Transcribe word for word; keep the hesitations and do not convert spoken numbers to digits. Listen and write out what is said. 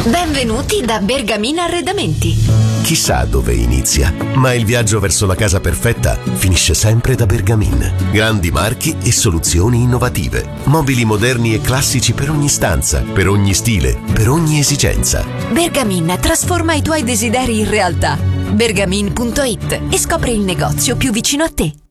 Benvenuti da Bergamin Arredamenti. Chissà dove inizia, ma il viaggio verso la casa perfetta finisce sempre da Bergamin. Grandi marchi e soluzioni innovative. Mobili moderni e classici per ogni stanza, per ogni stile, per ogni esigenza. Bergamin trasforma i tuoi desideri in realtà. Bergamin punto it e scopri il negozio più vicino a te.